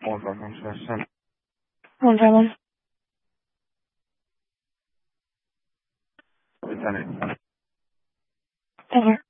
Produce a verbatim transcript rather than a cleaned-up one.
Hold on one second. One second. It's on it. Okay.